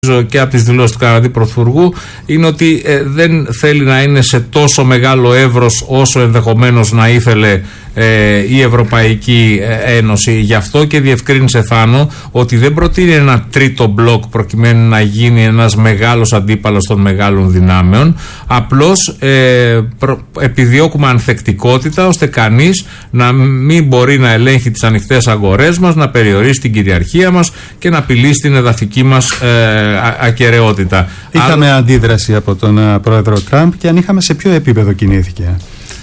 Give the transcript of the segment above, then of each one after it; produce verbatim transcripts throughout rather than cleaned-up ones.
και από τις δηλώσεις του Καναδί Πρωθυπουργού είναι ότι ε, δεν θέλει να είναι σε τόσο μεγάλο εύρος όσο ενδεχομένως να ήθελε ε, η Ευρωπαϊκή Ένωση. Γι' αυτό και διευκρίνησε, Θάνο, ότι δεν προτείνει ένα τρίτο μπλοκ προκειμένου να γίνει ένας μεγάλος αντίπαλος των μεγάλων δυνάμεων. Απλώς ε, προ, επιδιώκουμε ανθεκτικότητα ώστε κανείς να μην μπορεί να ελέγχει τις ανοιχτές αγορές μας, να περιορίσει την κυριαρχία μας και να απειλήσει την εδαφική μας ε, ακεραιότητα. Είχαμε Άλλο... αντίδραση από τον uh, πρόεδρο Τραμπ, και αν είχαμε, σε ποιο επίπεδο κινήθηκε?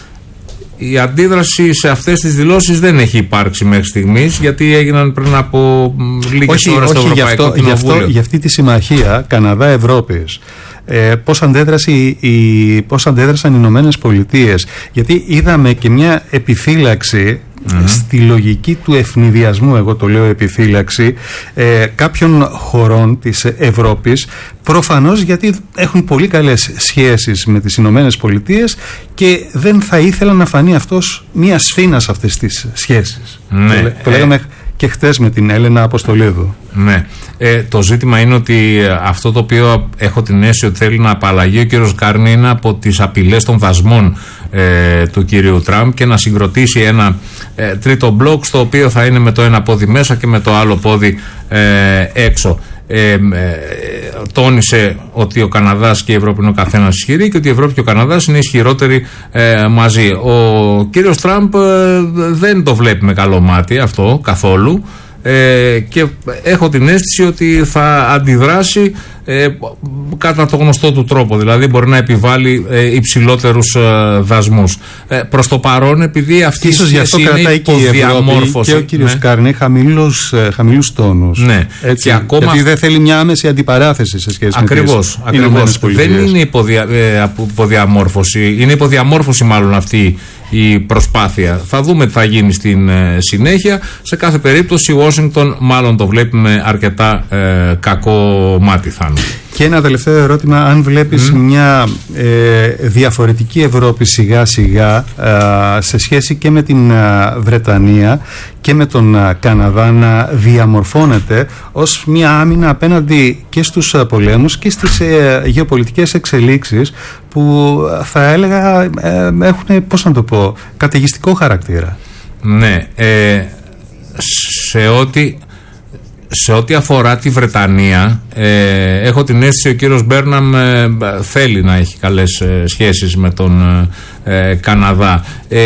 Η αντίδραση σε αυτές τις δηλώσεις δεν έχει υπάρξει μέχρι στιγμής, γιατί έγιναν πριν από λίγες ώρες στο Ευρωπαϊκό αυτό, Κοινοβούλιο. Για, αυτό, για αυτή τη συμμαχία Καναδά-Ευρώπης, ε, πώς, αντέδρασε, η, πώς αντέδρασαν οι Ηνωμένες Πολιτείες? Γιατί είδαμε και μια επιφύλαξη Mm-hmm. στη λογική του ευνηδιασμού, εγώ το λέω επιφύλαξη, ε, κάποιων χωρών της Ευρώπης, προφανώς γιατί έχουν πολύ καλές σχέσεις με τις Ηνωμένες Πολιτείες και δεν θα ήθελαν να φανεί αυτός μια σφήνα σε αυτές τις σχέσεις. Ναι, το, το λέγαμε ε... και χτες με την Έλενα Αποστολίδου. Ναι. Ε, το ζήτημα είναι ότι αυτό το οποίο έχω την αίσθηση ότι θέλει να απαλλαγεί ο κύριος Κάρνη είναι από τις απειλές των δασμών ε, του κύριου Τραμπ και να συγκροτήσει ένα ε, τρίτο μπλοκ, στο οποίο θα είναι με το ένα πόδι μέσα και με το άλλο πόδι ε, έξω. Ε, ε, τόνισε ότι ο Καναδάς και η Ευρώπη είναι ο καθένας ισχυροί και ότι η Ευρώπη και ο Καναδάς είναι ισχυρότεροι ε, μαζί. Ο κύριος Τραμπ ε, δεν το βλέπει με καλό μάτι αυτό καθόλου. Ε, και έχω την αίσθηση ότι θα αντιδράσει ε, κατά το γνωστό του τρόπο, δηλαδή μπορεί να επιβάλλει ε, υψηλότερους ε, δασμούς. Ε, προς το παρόν, επειδή αυτή η σχέση είναι υποδιαμόρφωση, και ο κύριος ναι. Κάρνη χαμηλούς, ε, χαμηλούς τόνους, ναι. έτσι, και ακόμα γιατί δεν θέλει μια άμεση αντιπαράθεση σε σχέση ακριβώς, με τις Ηνωμένες Πολιτείες. Δεν είναι υποδια, ε, υποδιαμόρφωση, είναι υποδιαμόρφωση μάλλον αυτή η προσπάθεια. Θα δούμε τι θα γίνει στην ε, συνέχεια. Σε κάθε περίπτωση η Ουάσιγκτον μάλλον το βλέπει με αρκετά ε, κακό μάτι, Θάνο. Και ένα τελευταίο ερώτημα, αν βλέπεις mm. μια ε, διαφορετική Ευρώπη σιγά σιγά ε, σε σχέση και με την ε, Βρετανία και με τον ε, Καναδά να διαμορφώνεται ως μια άμυνα απέναντι και στους ε, πολέμους και στις ε, γεωπολιτικές εξελίξεις που ε, θα έλεγα ε, έχουν, πώς να το πω, καταιγιστικό χαρακτήρα. Ναι, ε, σε ό,τι... Σε ό,τι αφορά τη Βρετανία, ε, έχω την αίσθηση ο κύριος Μπέρναμ ε, θέλει να έχει καλές ε, σχέσεις με τον ε, Καναδά. Ε,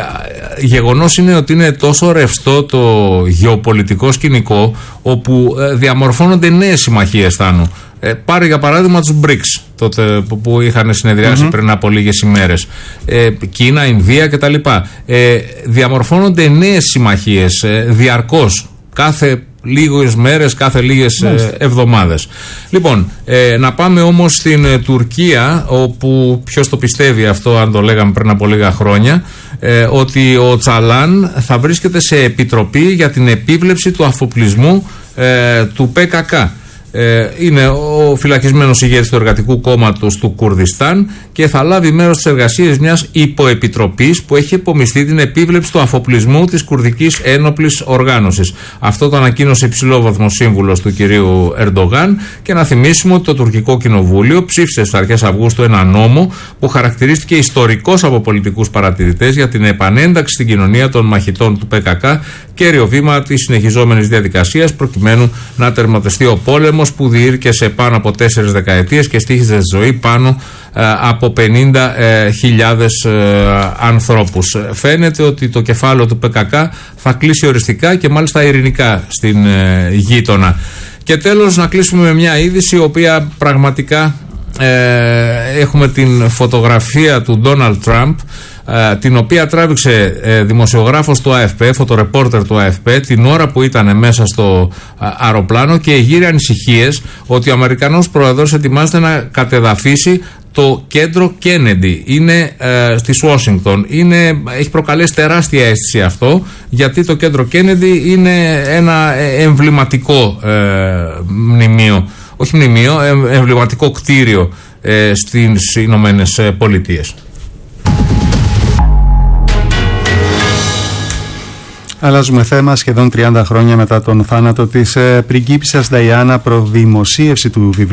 γεγονός είναι ότι είναι τόσο ρευστό το γεωπολιτικό σκηνικό, όπου ε, διαμορφώνονται νέες συμμαχίες, Θάνο. Ε, πάρε για παράδειγμα τους μπρικς, τότε που, που είχαν συνεδριάσει mm-hmm. πριν από λίγες ημέρες. Ε, Κίνα, Ινδία κτλ. Ε, διαμορφώνονται νέες συμμαχίες ε, διαρκώς, κάθε λίγες μέρες, κάθε λίγες ε, εβδομάδες. Λοιπόν, ε, να πάμε όμως στην ε, Τουρκία, όπου ποιος το πιστεύει αυτό, αν το λέγαμε πριν από λίγα χρόνια, ε, ότι ο Τσαλάν θα βρίσκεται σε επιτροπή για την επίβλεψη του αφοπλισμού ε, του Π Κ Κ. Ε, είναι ο φυλακισμένος ηγέτης του Εργατικού Κόμματος του Κουρδιστάν και θα λάβει μέρος στις εργασίες μιας υποεπιτροπής που έχει επομιστεί την επίβλεψη του αφοπλισμού της Κουρδικής Ένοπλης Οργάνωσης. Αυτό το ανακοίνωσε υψηλόβαθμος σύμβουλος του κυρίου Ερντογάν, και να θυμίσουμε ότι το τουρκικό κοινοβούλιο ψήφισε στις αρχές Αυγούστου ένα νόμο που χαρακτηρίστηκε ιστορικός από πολιτικούς παρατηρητές για την επανένταξη στην κοινωνία των μαχητών του Π Κ Κ, κέριο βήμα της συνεχιζόμενης διαδικασίας προκειμένου να τερματιστεί ο πόλεμος που διήρκεσε πάνω από τέσσερις δεκαετίες και στοίχιζε στη ζωή πάνω ε, από πενήντα χιλιάδες ε, ανθρώπους. Φαίνεται ότι το κεφάλαιο του Π Κ Κ θα κλείσει οριστικά και μάλιστα ειρηνικά στην ε, γείτονα. Και τέλος, να κλείσουμε με μια είδηση, η οποία πραγματικά ε, έχουμε την φωτογραφία του Ντόναλντ Τραμπ, Uh, την οποία τράβηξε uh, δημοσιογράφος του Α Εφ Πι, φωτορεπόρτερ του Α Εφ Πι, την ώρα που ήταν μέσα στο uh, αεροπλάνο, και γύρει ανησυχίες ότι ο Αμερικανός πρόεδρος ετοιμάζεται να κατεδαφίσει το κέντρο Κέννεντι. Είναι uh, στη Ουάσιγκτον. Είναι, έχει προκαλέσει τεράστια αίσθηση αυτό, γιατί το κέντρο Κέννεντι είναι ένα εμβληματικό uh, μνημείο, όχι μνημείο, εμβληματικό κτίριο uh, στις Ηνωμένες Πολιτείες. Αλλάζουμε θέμα. Σχεδόν τριάντα χρόνια μετά τον θάνατο της πριγκίπισσας Νταϊάννα, προδημοσίευση του βιβλίου